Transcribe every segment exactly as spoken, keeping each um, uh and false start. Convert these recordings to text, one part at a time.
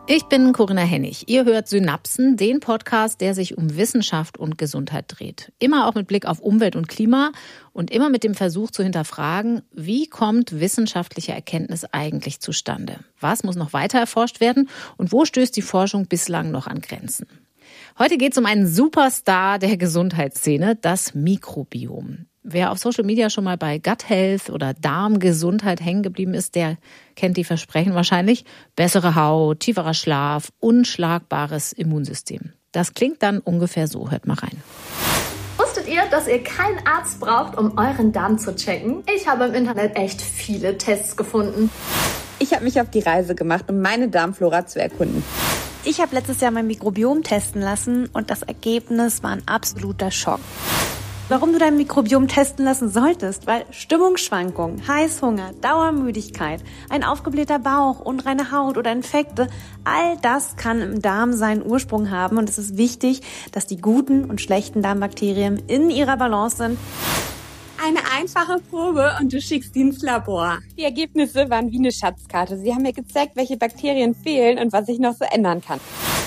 Ich bin Corinna Hennig. Ihr hört Synapsen, den Podcast, der sich um Wissenschaft und Gesundheit dreht. Immer auch mit Blick auf Umwelt und Klima und immer mit dem Versuch zu hinterfragen, wie kommt wissenschaftliche Erkenntnis eigentlich zustande? Was muss noch weiter erforscht werden und wo stößt die Forschung bislang noch an Grenzen? Heute geht es um einen Superstar der Gesundheitsszene, das Mikrobiom. Wer auf Social Media schon mal bei Gut Health oder Darmgesundheit hängen geblieben ist, der kennt die Versprechen wahrscheinlich. Bessere Haut, tieferer Schlaf, unschlagbares Immunsystem. Das klingt dann ungefähr so. Hört mal rein. Wusstet ihr, dass ihr keinen Arzt braucht, um euren Darm zu checken? Ich habe im Internet echt viele Tests gefunden. Ich habe mich auf die Reise gemacht, um meine Darmflora zu erkunden. Ich habe letztes Jahr mein Mikrobiom testen lassen und das Ergebnis war ein absoluter Schock. Warum du dein Mikrobiom testen lassen solltest? Weil Stimmungsschwankungen, Heißhunger, Dauermüdigkeit, ein aufgeblähter Bauch, unreine Haut oder Infekte, all das kann im Darm seinen Ursprung haben und es ist wichtig, dass die guten und schlechten Darmbakterien in ihrer Balance sind. Eine einfache Probe und du schickst die ins Labor. Die Ergebnisse waren wie eine Schatzkarte. Sie haben mir gezeigt, welche Bakterien fehlen und was ich noch so ändern kann.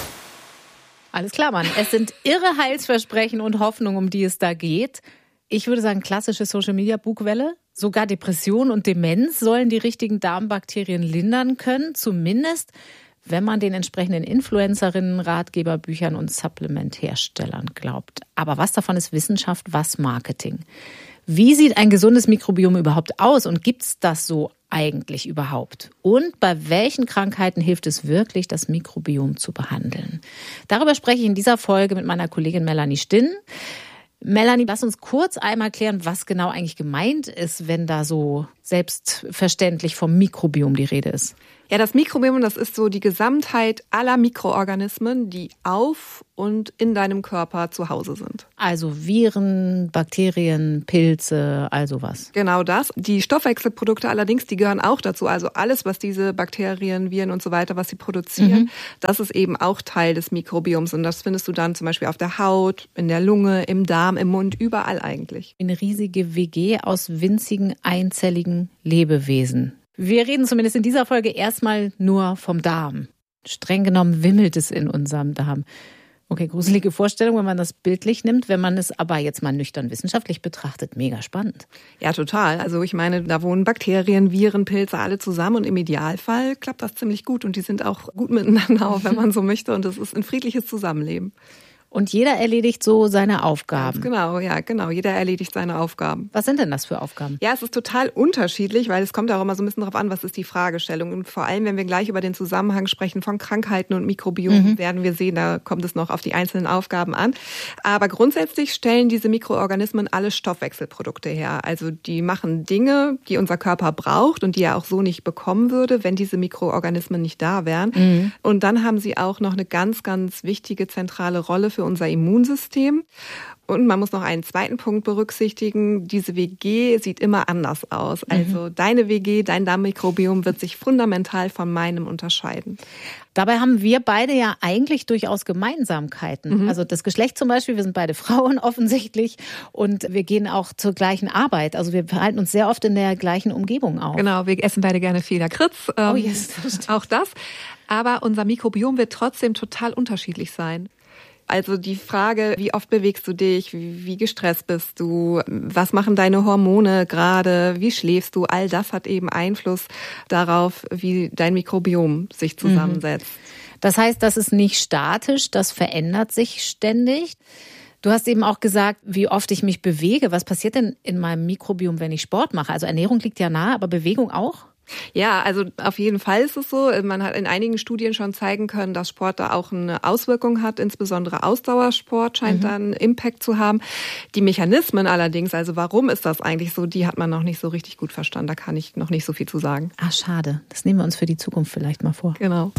Alles klar, Mann. Es sind irre Heilsversprechen und Hoffnung, um die es da geht. Ich würde sagen, klassische Social-Media-Bugwelle. Sogar Depression und Demenz sollen die richtigen Darmbakterien lindern können. Zumindest, wenn man den entsprechenden Influencerinnen, Ratgeberbüchern und Supplementherstellern glaubt. Aber was davon ist Wissenschaft, was Marketing? Wie sieht ein gesundes Mikrobiom überhaupt aus und gibt es das so eigentlich überhaupt? Und bei welchen Krankheiten hilft es wirklich, das Mikrobiom zu behandeln? Darüber spreche ich in dieser Folge mit meiner Kollegin Melanie Stinn. Melanie, lass uns kurz einmal klären, was genau eigentlich gemeint ist, wenn da so selbstverständlich vom Mikrobiom die Rede ist. Ja, das Mikrobiom, das ist so die Gesamtheit aller Mikroorganismen, die auf und in deinem Körper zu Hause sind. Also Viren, Bakterien, Pilze, also was. Genau das. Die Stoffwechselprodukte allerdings, die gehören auch dazu. Also alles, was diese Bakterien, Viren und so weiter, was sie produzieren, mhm. das ist eben auch Teil des Mikrobioms. Und das findest du dann zum Beispiel auf der Haut, in der Lunge, im Darm, im Mund, überall eigentlich. Eine riesige W G aus winzigen, einzelligen Lebewesen. Wir reden zumindest in dieser Folge erstmal nur vom Darm. Streng genommen wimmelt es in unserem Darm. Okay, gruselige Vorstellung, wenn man das bildlich nimmt. Wenn man es aber jetzt mal nüchtern wissenschaftlich betrachtet, mega spannend. Ja, total. Also ich meine, da wohnen Bakterien, Viren, Pilze alle zusammen und im Idealfall klappt das ziemlich gut. Und die sind auch gut miteinander, auch wenn man so möchte. Und es ist ein friedliches Zusammenleben. Und jeder erledigt so seine Aufgaben. Ganz genau, ja, genau. Jeder erledigt seine Aufgaben. Was sind denn das für Aufgaben? Ja, es ist total unterschiedlich, weil es kommt auch immer so ein bisschen darauf an, was ist die Fragestellung. Und vor allem, wenn wir gleich über den Zusammenhang sprechen von Krankheiten und Mikrobiom, mhm. werden wir sehen, da kommt es noch auf die einzelnen Aufgaben an. Aber grundsätzlich stellen diese Mikroorganismen alle Stoffwechselprodukte her. Also die machen Dinge, die unser Körper braucht und die er auch so nicht bekommen würde, wenn diese Mikroorganismen nicht da wären. Mhm. Und dann haben sie auch noch eine ganz, ganz wichtige zentrale Rolle für unser Immunsystem. Und man muss noch einen zweiten Punkt berücksichtigen. Diese W G sieht immer anders aus. Also mhm. deine W G, dein Darmmikrobiom wird sich fundamental von meinem unterscheiden. Dabei haben wir beide ja eigentlich durchaus Gemeinsamkeiten. Mhm. Also das Geschlecht zum Beispiel, wir sind beide Frauen offensichtlich und wir gehen auch zur gleichen Arbeit. Also wir verhalten uns sehr oft in der gleichen Umgebung auf. Genau, wir essen beide gerne viel Lakritz. Ähm, oh yes, das auch das. Aber unser Mikrobiom wird trotzdem total unterschiedlich sein. Also die Frage, wie oft bewegst du dich, wie, wie gestresst bist du, was machen deine Hormone gerade, wie schläfst du, all das hat eben Einfluss darauf, wie dein Mikrobiom sich zusammensetzt. Das heißt, das ist nicht statisch, das verändert sich ständig. Du hast eben auch gesagt, wie oft ich mich bewege. Was passiert denn in meinem Mikrobiom, wenn ich Sport mache? Also Ernährung liegt ja nahe, aber Bewegung auch? Ja, also auf jeden Fall ist es so. Man hat in einigen Studien schon zeigen können, dass Sport da auch eine Auswirkung hat. Insbesondere Ausdauersport scheint mhm. dann Impact zu haben. Die Mechanismen allerdings, also warum ist das eigentlich so, die hat man noch nicht so richtig gut verstanden. Da kann ich noch nicht so viel zu sagen. Ach, schade. Das nehmen wir uns für die Zukunft vielleicht mal vor. Genau.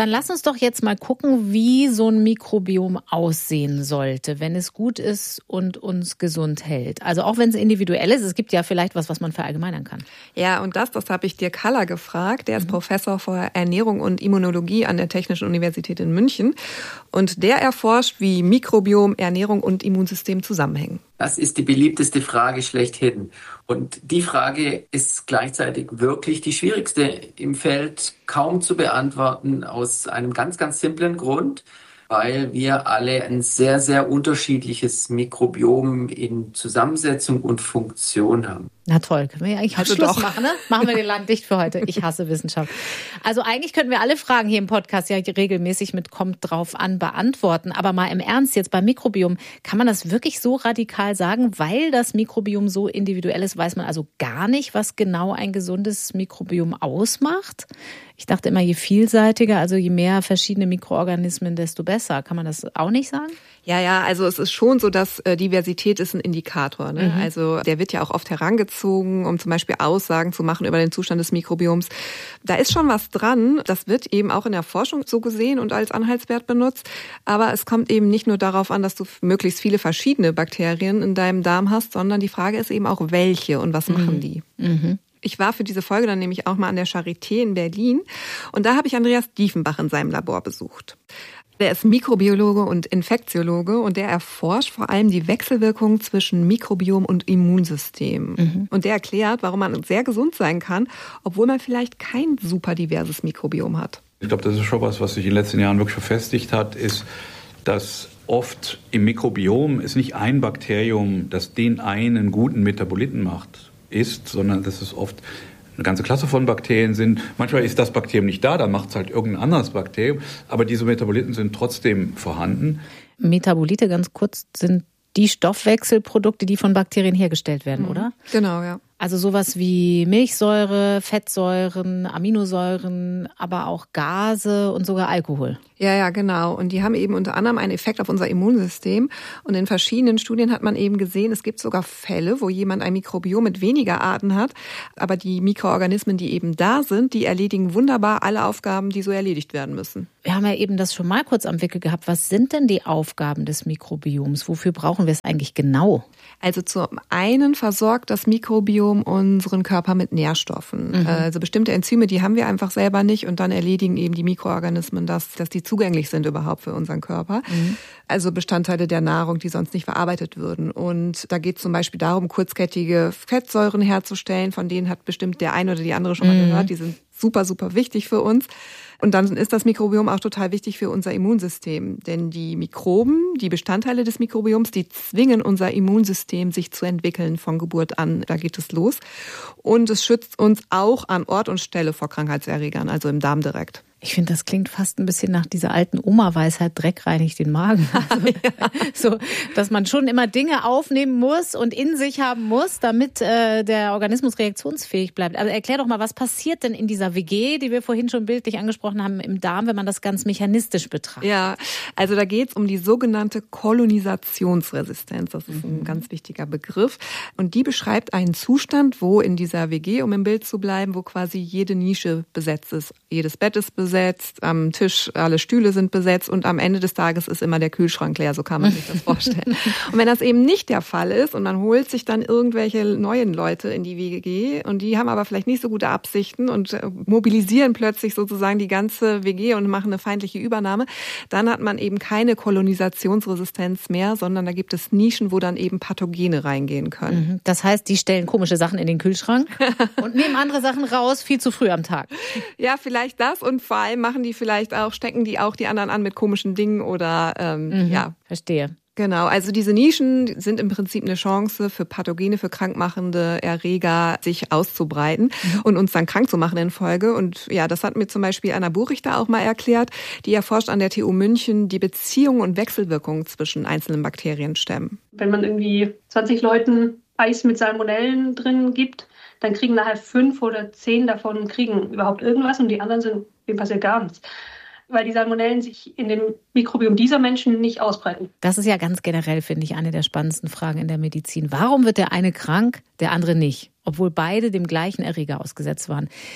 Dann lass uns doch jetzt mal gucken, wie so ein Mikrobiom aussehen sollte, wenn es gut ist und uns gesund hält. Also auch wenn es individuell ist, es gibt ja vielleicht was, was man verallgemeinern kann. Ja, und das, das habe ich Dirk Haller gefragt. Der ist mhm. Professor für Ernährung und Immunologie an der Technischen Universität in München. Und der erforscht, wie Mikrobiom, Ernährung und Immunsystem zusammenhängen. Das ist die beliebteste Frage schlechthin. Und die Frage ist gleichzeitig wirklich die schwierigste im Feld, kaum zu beantworten, aus einem ganz, ganz simplen Grund, weil wir alle ein sehr, sehr unterschiedliches Mikrobiom in Zusammensetzung und Funktion haben. Na toll, können wir ja eigentlich also Schluss doch. machen, ne? Machen wir den Laden dicht für heute. Ich hasse Wissenschaft. Also eigentlich könnten wir alle Fragen hier im Podcast ja regelmäßig mit kommt drauf an beantworten. Aber mal im Ernst, jetzt beim Mikrobiom, kann man das wirklich so radikal sagen? Weil das Mikrobiom so individuell ist, weiß man also gar nicht, was genau ein gesundes Mikrobiom ausmacht? Ich dachte immer, je vielseitiger, also je mehr verschiedene Mikroorganismen, desto besser. Kann man das auch nicht sagen? Ja, ja, also es ist schon so, dass äh, Diversität ist ein Indikator. Ne? Mhm. Also der wird ja auch oft herangezogen, um zum Beispiel Aussagen zu machen über den Zustand des Mikrobioms. Da ist schon was dran. Das wird eben auch in der Forschung so gesehen und als Anhaltswert benutzt. Aber es kommt eben nicht nur darauf an, dass du möglichst viele verschiedene Bakterien in deinem Darm hast, sondern die Frage ist eben auch, welche und was mhm. machen die. Mhm. Ich war für diese Folge dann nämlich auch mal an der Charité in Berlin und da habe ich Andreas Diefenbach in seinem Labor besucht. Der ist Mikrobiologe und Infektiologe und der erforscht vor allem die Wechselwirkung zwischen Mikrobiom und Immunsystem. Mhm. Und der erklärt, warum man sehr gesund sein kann, obwohl man vielleicht kein super diverses Mikrobiom hat. Ich glaube, das ist schon was, was sich in den letzten Jahren wirklich verfestigt hat, ist, dass oft im Mikrobiom ist nicht ein Bakterium, das den einen guten Metaboliten macht, ist, sondern dass es oft eine ganze Klasse von Bakterien sind. Manchmal ist das Bakterium nicht da, dann macht es halt irgendein anderes Bakterium, aber diese Metaboliten sind trotzdem vorhanden. Metabolite, ganz kurz, sind die Stoffwechselprodukte, die von Bakterien hergestellt werden, mhm. oder? Genau, ja. Also sowas wie Milchsäure, Fettsäuren, Aminosäuren, aber auch Gase und sogar Alkohol. Ja, ja, genau. Und die haben eben unter anderem einen Effekt auf unser Immunsystem. Und in verschiedenen Studien hat man eben gesehen, es gibt sogar Fälle, wo jemand ein Mikrobiom mit weniger Arten hat. Aber die Mikroorganismen, die eben da sind, die erledigen wunderbar alle Aufgaben, die so erledigt werden müssen. Wir haben ja eben das schon mal kurz am Wickel gehabt. Was sind denn die Aufgaben des Mikrobioms? Wofür brauchen wir es eigentlich genau? Also zum einen versorgt das Mikrobiom unseren Körper mit Nährstoffen. Mhm. Also bestimmte Enzyme, die haben wir einfach selber nicht und dann erledigen eben die Mikroorganismen das, dass die zugänglich sind überhaupt für unseren Körper. Mhm. Also Bestandteile der Nahrung, die sonst nicht verarbeitet würden. Und da geht es zum Beispiel darum, kurzkettige Fettsäuren herzustellen, von denen hat bestimmt der eine oder die andere schon mal mhm. gehört. Die sind super, super wichtig für uns. Und dann ist das Mikrobiom auch total wichtig für unser Immunsystem. Denn die Mikroben, die Bestandteile des Mikrobioms, die zwingen unser Immunsystem, sich zu entwickeln von Geburt an. Da geht es los. Und es schützt uns auch an Ort und Stelle vor Krankheitserregern, also im Darm direkt. Ich finde, das klingt fast ein bisschen nach dieser alten Oma-Weisheit, Dreck reinigt den Magen. Also, ja. So, dass man schon immer Dinge aufnehmen muss und in sich haben muss, damit äh, der Organismus reaktionsfähig bleibt. Also erklär doch mal, was passiert denn in dieser W G, die wir vorhin schon bildlich angesprochen haben, im Darm, wenn man das ganz mechanistisch betrachtet? Ja, also da geht es um die sogenannte Kolonisationsresistenz. Das ist mhm. ein ganz wichtiger Begriff. Und die beschreibt einen Zustand, wo in dieser W G, um im Bild zu bleiben, wo quasi jede Nische besetzt ist. Jedes Bett ist besetzt. besetzt, am Tisch alle Stühle sind besetzt und am Ende des Tages ist immer der Kühlschrank leer, so kann man sich das vorstellen. Und wenn das eben nicht der Fall ist und man holt sich dann irgendwelche neuen Leute in die W G und die haben aber vielleicht nicht so gute Absichten und mobilisieren plötzlich sozusagen die ganze W G und machen eine feindliche Übernahme, dann hat man eben keine Kolonisationsresistenz mehr, sondern da gibt es Nischen, wo dann eben Pathogene reingehen können. Das heißt, die stellen komische Sachen in den Kühlschrank und nehmen andere Sachen raus, viel zu früh am Tag. Ja, vielleicht das und vor allem machen die vielleicht auch, stecken die auch die anderen an mit komischen Dingen oder ähm, mhm, ja. Verstehe. Genau, also diese Nischen sind im Prinzip eine Chance für Pathogene, für krankmachende Erreger, sich auszubreiten mhm. und uns dann krank zu machen in Folge. Und ja, das hat mir zum Beispiel Anna Buchrichter auch mal erklärt, die erforscht an der T U München die Beziehungen und Wechselwirkungen zwischen einzelnen Bakterienstämmen. Wenn man irgendwie zwanzig Leuten Eis mit Salmonellen drin gibt, dann kriegen nachher fünf oder zehn davon kriegen überhaupt irgendwas und die anderen sind, denen passiert gar nichts. Weil die Salmonellen sich in dem Mikrobiom dieser Menschen nicht ausbreiten. Das ist ja ganz generell, finde ich, eine der spannendsten Fragen in der Medizin. Warum wird der eine krank, der andere nicht? Obwohl beide dem gleichen Erreger ausgesetzt waren.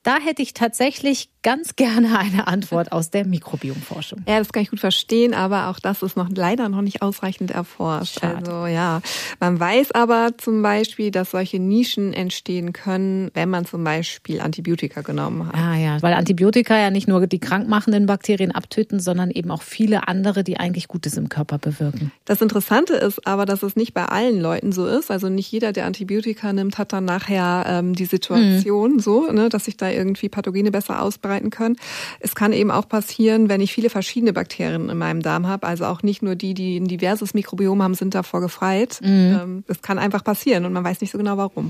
Da hätte ich tatsächlich ganz gerne eine Antwort aus der Mikrobiomforschung. Ja, das kann ich gut verstehen, aber auch das ist noch leider noch nicht ausreichend erforscht. Schade. Also ja, man weiß aber zum Beispiel, dass solche Nischen entstehen können, wenn man zum Beispiel Antibiotika genommen hat. Ah ja, weil Antibiotika ja nicht nur die krankmachenden Bakterien abtöten, sondern eben auch viele andere, die eigentlich Gutes im Körper bewirken. Das Interessante ist aber, dass es nicht bei allen Leuten so ist. Also nicht jeder, der Antibiotika nimmt, hat dann nachher ähm, die Situation mhm. so, ne, dass sich da irgendwie Pathogene besser ausbreiten können. Es kann eben auch passieren, wenn ich viele verschiedene Bakterien in meinem Darm habe, also auch nicht nur die, die ein diverses Mikrobiom haben, sind davor gefeit. Mhm. Ähm, das kann einfach passieren und man weiß nicht so genau, warum.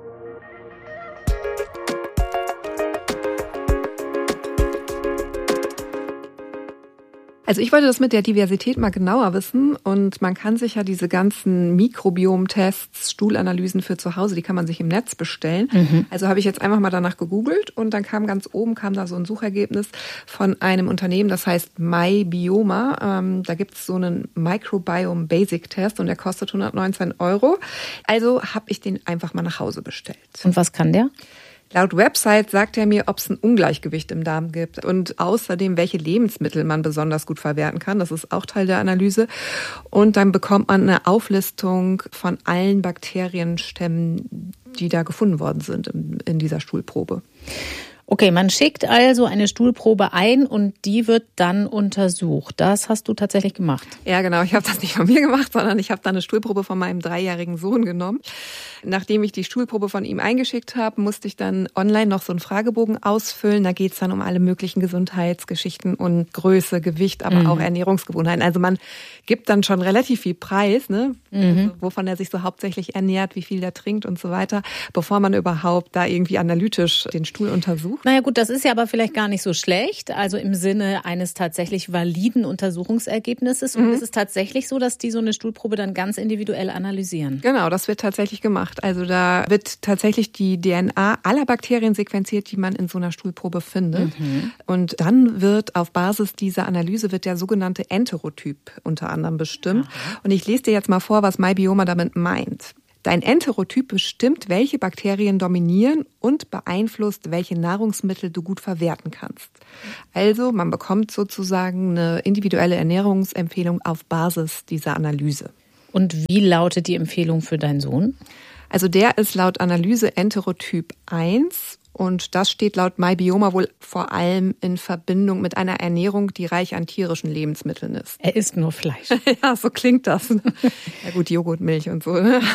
Also ich wollte das mit der Diversität mal genauer wissen und man kann sich ja diese ganzen Mikrobiom-Tests, Stuhlanalysen für zu Hause, die kann man sich im Netz bestellen. Mhm. Also habe ich jetzt einfach mal danach gegoogelt und dann kam ganz oben, kam da so ein Suchergebnis von einem Unternehmen, das heißt MyBioma. Ähm, da gibt es so einen Microbiome Basic Test und der kostet hundertneunzehn Euro. Also habe ich den einfach mal nach Hause bestellt. Und was kann der? Laut Website sagt er mir, ob es ein Ungleichgewicht im Darm gibt und außerdem, welche Lebensmittel man besonders gut verwerten kann. Das ist auch Teil der Analyse. Und dann bekommt man eine Auflistung von allen Bakterienstämmen, die da gefunden worden sind in dieser Stuhlprobe. Okay, man schickt also eine Stuhlprobe ein und die wird dann untersucht. Das hast du tatsächlich gemacht? Ja, genau. Ich habe das nicht von mir gemacht, sondern ich habe dann eine Stuhlprobe von meinem dreijährigen Sohn genommen. Nachdem ich die Stuhlprobe von ihm eingeschickt habe, musste ich dann online noch so einen Fragebogen ausfüllen. Da geht's dann um alle möglichen Gesundheitsgeschichten und Größe, Gewicht, aber mhm. auch Ernährungsgewohnheiten. Also man gibt dann schon relativ viel Preis, ne? Mhm. Also wovon er sich so hauptsächlich ernährt, wie viel er trinkt und so weiter, bevor man überhaupt da irgendwie analytisch den Stuhl untersucht. Naja gut, das ist ja aber vielleicht gar nicht so schlecht, also im Sinne eines tatsächlich validen Untersuchungsergebnisses. Und mhm. es ist tatsächlich so, dass die so eine Stuhlprobe dann ganz individuell analysieren. Genau, das wird tatsächlich gemacht. Also da wird tatsächlich die D N A aller Bakterien sequenziert, die man in so einer Stuhlprobe findet. Mhm. Und dann wird auf Basis dieser Analyse wird der sogenannte Enterotyp unter anderem bestimmt. Aha. Und ich lese dir jetzt mal vor, was MyBioma damit meint. Dein Enterotyp bestimmt, welche Bakterien dominieren und beeinflusst, welche Nahrungsmittel du gut verwerten kannst. Also man bekommt sozusagen eine individuelle Ernährungsempfehlung auf Basis dieser Analyse. Und wie lautet die Empfehlung für deinen Sohn? Also der ist laut Analyse Enterotyp eins. Und das steht laut MyBioma wohl vor allem in Verbindung mit einer Ernährung, die reich an tierischen Lebensmitteln ist. Er isst nur Fleisch. Ja, so klingt das. Ja gut, Joghurt, Milch und so.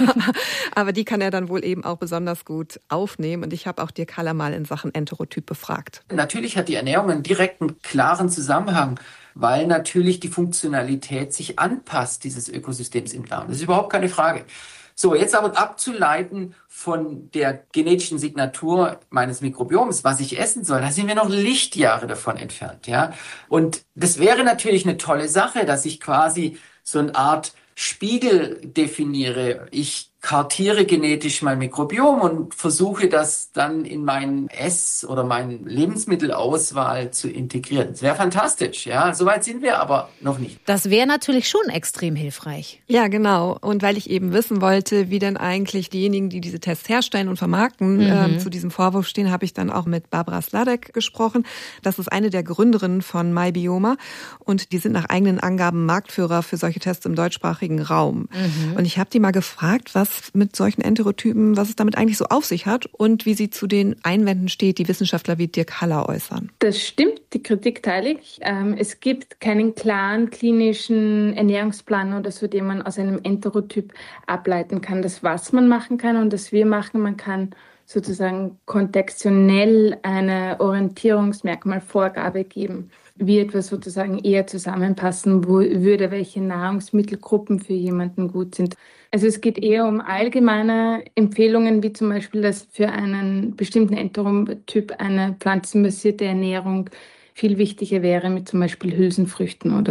Aber die kann er dann wohl eben auch besonders gut aufnehmen. Und ich habe auch Dirk Haller mal in Sachen Enterotyp befragt. Natürlich hat die Ernährung einen direkten, klaren Zusammenhang, weil natürlich die Funktionalität sich anpasst, dieses Ökosystems im Darm. Das ist überhaupt keine Frage. So, jetzt aber abzuleiten von der genetischen Signatur meines Mikrobioms, was ich essen soll, da sind wir noch Lichtjahre davon entfernt, ja. Und das wäre natürlich eine tolle Sache, dass ich quasi so eine Art Spiegel definiere. Ich kartiere genetisch mein Mikrobiom und versuche das dann in meinen Ess- oder meine Lebensmittelauswahl zu integrieren. Das wäre fantastisch, ja. Soweit sind wir aber noch nicht. Das wäre natürlich schon extrem hilfreich. Ja, genau. Und weil ich eben wissen wollte, wie denn eigentlich diejenigen, die diese Tests herstellen und vermarkten, mhm. ähm, zu diesem Vorwurf stehen, habe ich dann auch mit Barbara Sladek gesprochen. Das ist eine der Gründerinnen von MyBioma und die sind nach eigenen Angaben Marktführer für solche Tests im deutschsprachigen Raum. Mhm. Und ich habe die mal gefragt, was mit solchen Enterotypen, was es damit eigentlich so auf sich hat und wie sie zu den Einwänden steht, die Wissenschaftler wie Dirk Haller äußern. Das stimmt, die Kritik teile ich. Es gibt keinen klaren klinischen Ernährungsplan oder so, den man aus einem Enterotyp ableiten kann. Das, was man machen kann und das wir machen, man kann sozusagen kontextuell eine Orientierungsmerkmalvorgabe geben. Wie etwas sozusagen eher zusammenpassen, wo würde welche Nahrungsmittelgruppen für jemanden gut sind. Also es geht eher um allgemeine Empfehlungen, wie zum Beispiel, dass für einen bestimmten Enterotyp eine pflanzenbasierte Ernährung viel wichtiger wäre mit zum Beispiel Hülsenfrüchten oder so.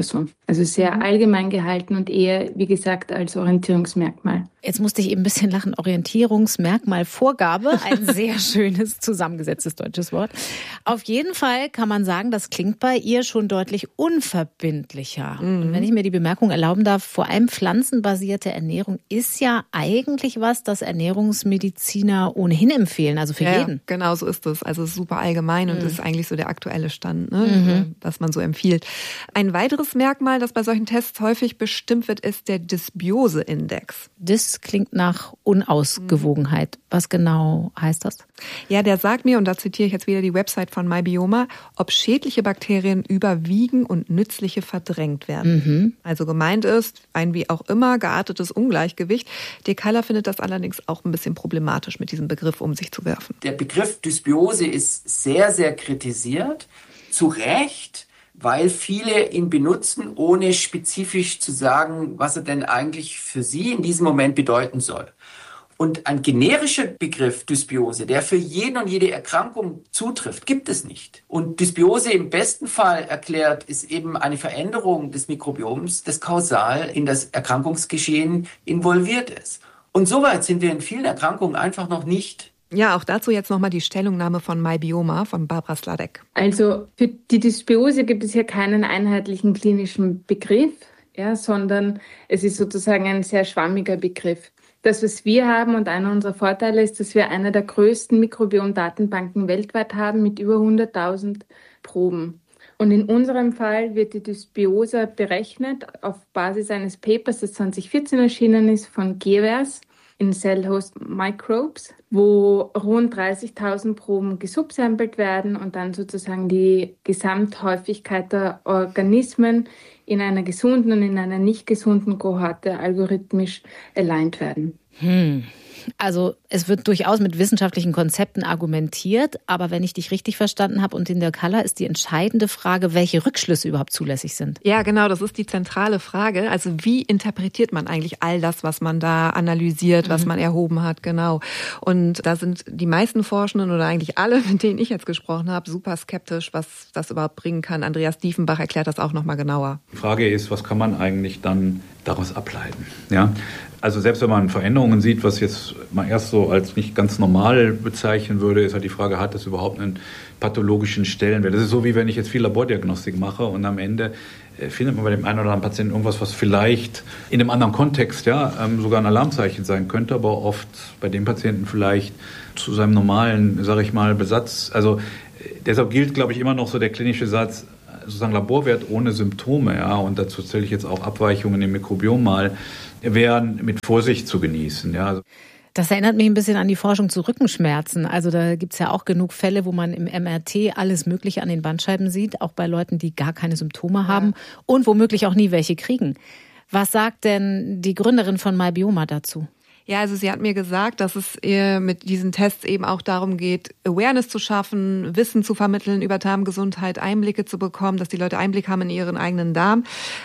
Also sehr mhm. allgemein gehalten und eher, wie gesagt, als Orientierungsmerkmal. Jetzt musste ich eben ein bisschen lachen. Orientierungsmerkmal, Vorgabe, ein sehr schönes zusammengesetztes deutsches Wort. Auf jeden Fall kann man sagen, das klingt bei ihr schon deutlich unverbindlicher. Mhm. Und wenn ich mir die Bemerkung erlauben darf, vor allem pflanzenbasierte Ernährung ist ja eigentlich was, das Ernährungsmediziner ohnehin empfehlen, also für ja, jeden. Genau, so ist es. Also super allgemein mhm. und das ist eigentlich so der aktuelle Stand, ne, mhm. was man so empfiehlt. Ein weiteres Merkmal, das bei solchen Tests häufig bestimmt wird, ist der Dysbiose-Index. Das klingt nach Unausgewogenheit. Was genau heißt das? Ja, der sagt mir, und da zitiere ich jetzt wieder die Website von MyBioma, ob schädliche Bakterien überwiegen und nützliche verdrängt werden. Mhm. Also gemeint ist, ein wie auch immer geartetes Ungleichgewicht. De Cala findet das allerdings auch ein bisschen problematisch, mit diesem Begriff um sich zu werfen. Der Begriff Dysbiose ist sehr, sehr kritisiert. Zu Recht, weil viele ihn benutzen, ohne spezifisch zu sagen, was er denn eigentlich für sie in diesem Moment bedeuten soll. Und ein generischer Begriff Dysbiose, der für jeden und jede Erkrankung zutrifft, gibt es nicht. Und Dysbiose im besten Fall erklärt, ist eben eine Veränderung des Mikrobioms, das kausal in das Erkrankungsgeschehen involviert ist. Und soweit sind wir in vielen Erkrankungen einfach noch nicht. Ja, auch dazu jetzt nochmal die Stellungnahme von MyBioma, von Barbara Sladek. Also für die Dysbiose gibt es hier keinen einheitlichen klinischen Begriff, ja, sondern es ist sozusagen ein sehr schwammiger Begriff. Das, was wir haben und einer unserer Vorteile ist, dass wir eine der größten Mikrobiom-Datenbanken weltweit haben mit über hunderttausend Proben. Und in unserem Fall wird die Dysbiose berechnet auf Basis eines Papers, das zwanzig vierzehn erschienen ist, von Gevers in Cell Host Microbes, wo rund dreißigtausend Proben gesubsampelt werden und dann sozusagen die Gesamthäufigkeit der Organismen in einer gesunden und in einer nicht gesunden Kohorte algorithmisch aligned werden. Hm. Also es wird durchaus mit wissenschaftlichen Konzepten argumentiert, aber wenn ich dich richtig verstanden habe und in der Cala ist die entscheidende Frage, welche Rückschlüsse überhaupt zulässig sind. Ja, genau, das ist die zentrale Frage. Also wie interpretiert man eigentlich all das, was man da analysiert, was mhm. man erhoben hat, genau. Und da sind die meisten Forschenden oder eigentlich alle, mit denen ich jetzt gesprochen habe, super skeptisch, was das überhaupt bringen kann. Andreas Diefenbach erklärt das auch nochmal genauer. Die Frage ist, was kann man eigentlich dann daraus ableiten? Ja? Also selbst wenn man Veränderungen sieht, was jetzt mal erst so als nicht ganz normal bezeichnen würde, ist halt die Frage, hat das überhaupt einen pathologischen Stellenwert? Das ist so, wie wenn ich jetzt viel Labordiagnostik mache und am Ende findet man bei dem einen oder anderen Patienten irgendwas, was vielleicht in einem anderen Kontext ja sogar ein Alarmzeichen sein könnte, aber oft bei dem Patienten vielleicht zu seinem normalen, sage ich mal, Besatz. Also deshalb gilt, glaube ich, immer noch so der klinische Satz, sozusagen Laborwert ohne Symptome, ja, und dazu zähle ich jetzt auch Abweichungen im Mikrobiom mal, wären mit Vorsicht zu genießen. Ja. Das erinnert mich ein bisschen an die Forschung zu Rückenschmerzen. Also da gibt's ja auch genug Fälle, wo man im M R T alles Mögliche an den Bandscheiben sieht, auch bei Leuten, die gar keine Symptome haben ja. und womöglich auch nie welche kriegen. Was sagt denn die Gründerin von MyBioma dazu? Ja, also sie hat mir gesagt, dass es ihr mit diesen Tests eben auch darum geht, Awareness zu schaffen, Wissen zu vermitteln über Darmgesundheit, Einblicke zu bekommen, dass die Leute Einblick haben in ihren eigenen Darm.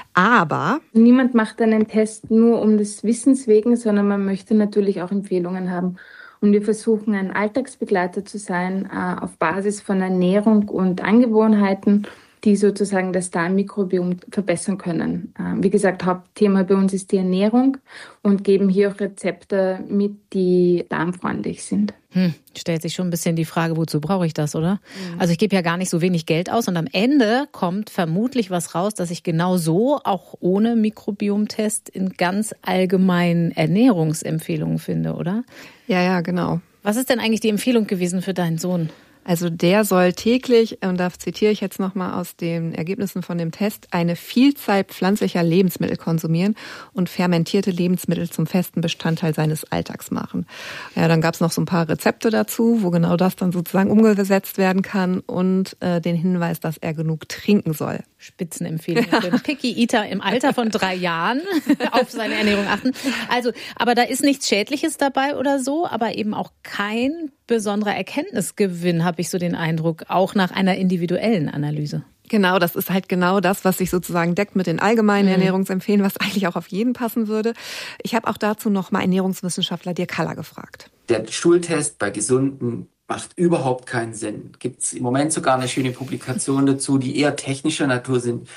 Aber niemand macht einen Test nur um des Wissens wegen, sondern man möchte natürlich auch Empfehlungen haben. Und wir versuchen, ein Alltagsbegleiter zu sein, auf Basis von Ernährung und Angewohnheiten, die sozusagen das Darmmikrobiom verbessern können. Wie gesagt, Hauptthema bei uns ist die Ernährung und geben hier auch Rezepte mit, die darmfreundlich sind. Hm, stellt sich schon ein bisschen die Frage, wozu brauche ich das, oder? Mhm. Also ich gebe ja gar nicht so wenig Geld aus und am Ende kommt vermutlich was raus, dass ich genau so, auch ohne Mikrobiomtest, in ganz allgemeinen Ernährungsempfehlungen finde, oder? Ja, ja, genau. Was ist denn eigentlich die Empfehlung gewesen für deinen Sohn? Also der soll täglich, und da zitiere ich jetzt nochmal aus den Ergebnissen von dem Test, eine Vielzahl pflanzlicher Lebensmittel konsumieren und fermentierte Lebensmittel zum festen Bestandteil seines Alltags machen. Ja, dann gab es noch so ein paar Rezepte dazu, wo genau das dann sozusagen umgesetzt werden kann und äh, den Hinweis, dass er genug trinken soll. Spitzenempfehlung für einen Picky Eater im Alter von drei Jahren auf seine Ernährung achten. Also, aber da ist nichts Schädliches dabei oder so, aber eben auch kein besonderer Erkenntnisgewinn, habe ich so den Eindruck, auch nach einer individuellen Analyse. Genau, das ist halt genau das, was sich sozusagen deckt mit den allgemeinen mhm. Ernährungsempfehlungen, was eigentlich auch auf jeden passen würde. Ich habe auch dazu noch mal Ernährungswissenschaftler Dirk Haller gefragt. Der Stuhltest bei Gesunden macht überhaupt keinen Sinn. Gibt es im Moment sogar eine schöne Publikation dazu, die eher technischer Natur sind.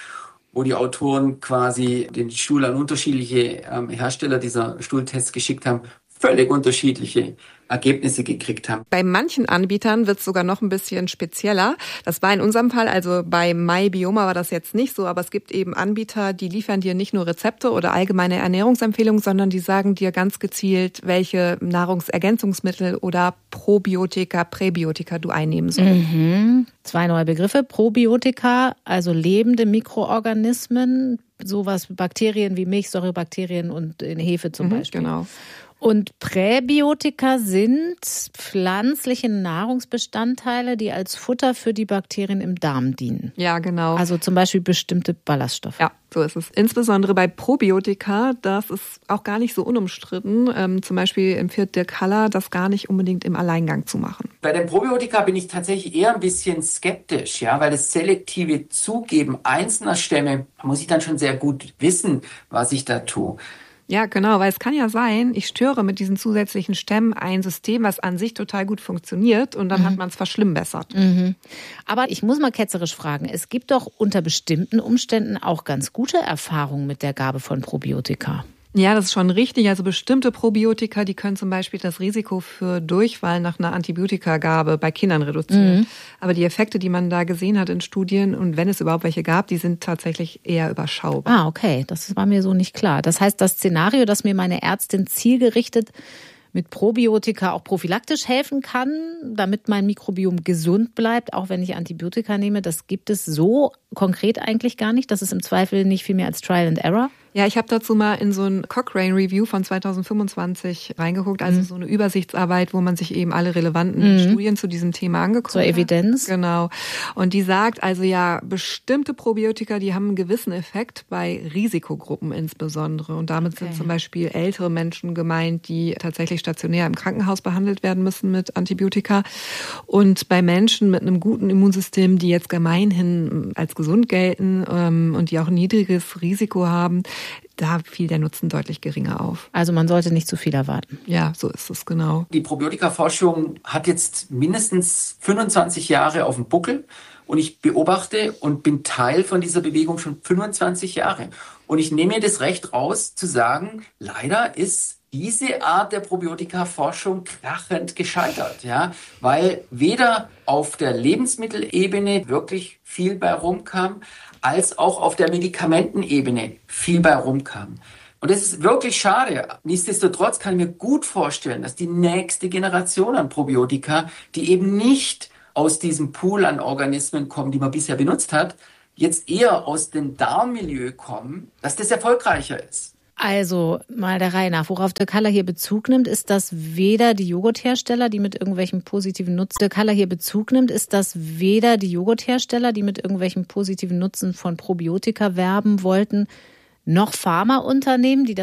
wo die Autoren quasi den Stuhl an unterschiedliche ähm, Hersteller dieser Stuhltests geschickt haben, völlig unterschiedliche Ergebnisse gekriegt haben. Bei manchen Anbietern wird es sogar noch ein bisschen spezieller. Das war in unserem Fall, also bei MyBioma war das jetzt nicht so, aber es gibt eben Anbieter, die liefern dir nicht nur Rezepte oder allgemeine Ernährungsempfehlungen, sondern die sagen dir ganz gezielt, welche Nahrungsergänzungsmittel oder Probiotika, Präbiotika du einnehmen sollst. Mhm. Zwei neue Begriffe. Probiotika, also lebende Mikroorganismen, sowas Bakterien wie Milchsäurebakterien und in Hefe zum Mhm, Beispiel. Genau. Und Präbiotika sind pflanzliche Nahrungsbestandteile, die als Futter für die Bakterien im Darm dienen. Ja, genau. Also zum Beispiel bestimmte Ballaststoffe. Ja, so ist es. Insbesondere bei Probiotika, das ist auch gar nicht so unumstritten. Ähm, zum Beispiel empfiehlt Dirk Haller, das gar nicht unbedingt im Alleingang zu machen. Bei den Probiotika bin ich tatsächlich eher ein bisschen skeptisch, ja, weil das selektive Zugeben einzelner Stämme, da muss ich dann schon sehr gut wissen, was ich da tue. Ja, genau, weil es kann ja sein, ich störe mit diesen zusätzlichen Stämmen ein System, was an sich total gut funktioniert und dann mhm. hat man es verschlimmbessert. Mhm. Aber ich muss mal ketzerisch fragen, es gibt doch unter bestimmten Umständen auch ganz gute Erfahrungen mit der Gabe von Probiotika. Ja, das ist schon richtig. Also bestimmte Probiotika, die können zum Beispiel das Risiko für Durchfall nach einer Antibiotikagabe bei Kindern reduzieren. Mhm. Aber die Effekte, die man da gesehen hat in Studien und wenn es überhaupt welche gab, die sind tatsächlich eher überschaubar. Ah, okay. Das war mir so nicht klar. Das heißt, das Szenario, das mir meine Ärztin zielgerichtet mit Probiotika auch prophylaktisch helfen kann, damit mein Mikrobiom gesund bleibt, auch wenn ich Antibiotika nehme, das gibt es so konkret eigentlich gar nicht. Das ist im Zweifel nicht viel mehr als Trial and Error. Ja, ich habe dazu mal in so ein Cochrane Review von zwanzig fünfundzwanzig reingeguckt, also mhm. so eine Übersichtsarbeit, wo man sich eben alle relevanten mhm. Studien zu diesem Thema angeguckt hat. Zur Evidenz. Genau. Und die sagt also ja, bestimmte Probiotika, die haben einen gewissen Effekt bei Risikogruppen insbesondere. Und damit okay. sind zum Beispiel ältere Menschen gemeint, die tatsächlich stationär im Krankenhaus behandelt werden müssen mit Antibiotika. Und bei Menschen mit einem guten Immunsystem, die jetzt gemeinhin als gesund gelten ähm, und die auch ein niedriges Risiko haben, da fiel der Nutzen deutlich geringer auf. Also man sollte nicht zu viel erwarten. Ja, so ist es genau. Die Probiotika-Forschung hat jetzt mindestens fünfundzwanzig Jahre auf dem Buckel und ich beobachte und bin Teil von dieser Bewegung schon fünfundzwanzig Jahre. Und ich nehme mir das Recht raus zu sagen, leider ist diese Art der Probiotika-Forschung krachend gescheitert, ja, weil weder auf der Lebensmittelebene wirklich viel bei rumkam, als auch auf der Medikamentenebene viel bei rumkam. Und das ist wirklich schade. Nichtsdestotrotz kann ich mir gut vorstellen, dass die nächste Generation an Probiotika, die eben nicht aus diesem Pool an Organismen kommen, die man bisher benutzt hat, jetzt eher aus dem Darmmilieu kommen, dass das erfolgreicher ist. Also mal der Reihe nach, worauf Dirk Haller hier Bezug nimmt, ist, dass weder die Joghurthersteller, die mit irgendwelchen positiven Nutzen, Dirk Haller hier Bezug nimmt, ist, dass weder die Joghurthersteller, die mit irgendwelchen positiven Nutzen von Probiotika werben wollten, noch Pharmaunternehmen, die das